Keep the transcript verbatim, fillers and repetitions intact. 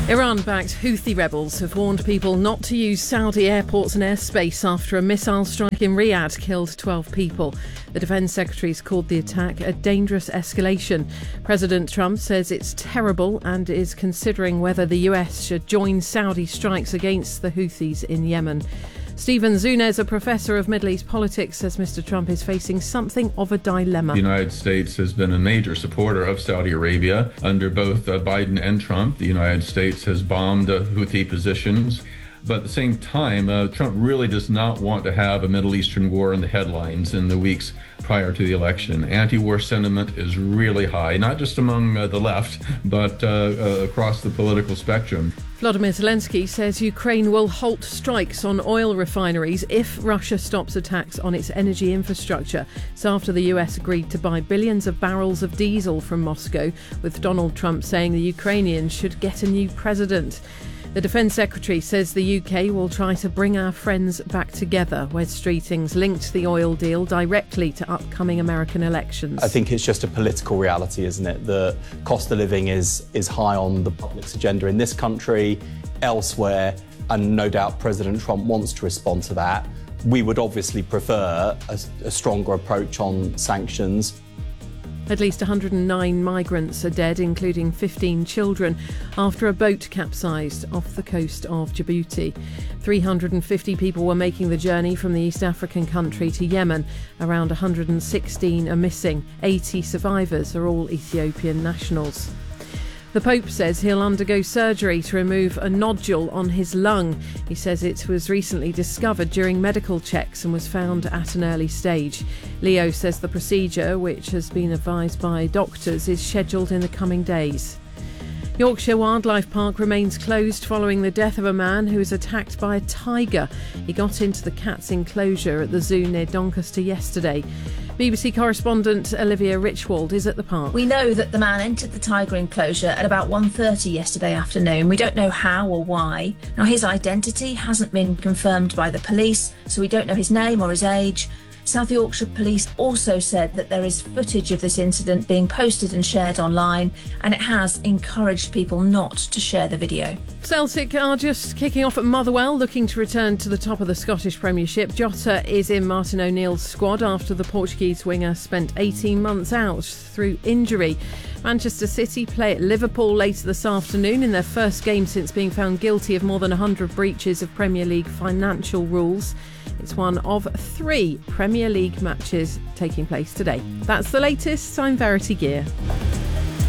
Iran-backed Houthi rebels have warned people not to use Saudi airports and airspace after a missile strike in Riyadh killed twelve people. The Defence Secretary has called the attack a dangerous escalation. President Trump says it's terrible and is considering whether the U S should join Saudi strikes against the Houthis in Yemen. Stephen Zunez, a professor of Middle East politics, says Mister Trump is facing something of a dilemma. The United States has been a major supporter of Saudi Arabia. Under both uh, Biden and Trump, the United States has bombed uh, Houthi positions. But at the same time, uh, Trump really does not want to have a Middle Eastern war in the headlines in the weeks prior to the election. Anti-war sentiment is really high, not just among uh, the left, but uh, uh, across the political spectrum. Volodymyr Zelensky says Ukraine will halt strikes on oil refineries if Russia stops attacks on its energy infrastructure. It's after the U S agreed to buy billions of barrels of diesel from Moscow, with Donald Trump saying the Ukrainians should get a new president. The Defence Secretary says the U K will try to bring our friends back together. Wes Streetings linked the oil deal directly to upcoming American elections. I think it's just a political reality, isn't it? The cost of living is, is high on the public's agenda in this country, elsewhere, and no doubt President Trump wants to respond to that. We would obviously prefer a, a stronger approach on sanctions. At least one hundred nine migrants are dead, including fifteen children, after a boat capsized off the coast of Djibouti. three hundred fifty people were making the journey from the East African country to Yemen. Around one hundred sixteen are missing. eighty survivors are all Ethiopian nationals. The Pope says he'll undergo surgery to remove a nodule on his lung. He says it was recently discovered during medical checks and was found at an early stage. Leo says the procedure, which has been advised by doctors, is scheduled in the coming days. Yorkshire Wildlife Park remains closed following the death of a man who was attacked by a tiger. He got into the cat's enclosure at the zoo near Doncaster yesterday. B B C correspondent Olivia Richwald is at the park. We know that the man entered the tiger enclosure at about one thirty yesterday afternoon. We don't know how or why. Now, his identity hasn't been confirmed by the police, so we don't know his name or his age. South Yorkshire Police also said that there is footage of this incident being posted and shared online, and it has encouraged people not to share the video. Celtic are just kicking off at Motherwell, looking to return to the top of the Scottish Premiership. Jota is in Martin O'Neill's squad after the Portuguese winger spent eighteen months out through injury. Manchester City play at Liverpool later this afternoon in their first game since being found guilty of more than one hundred breaches of Premier League financial rules. It's one of three Premier League matches taking place today. That's the latest. I'm Verity Gear.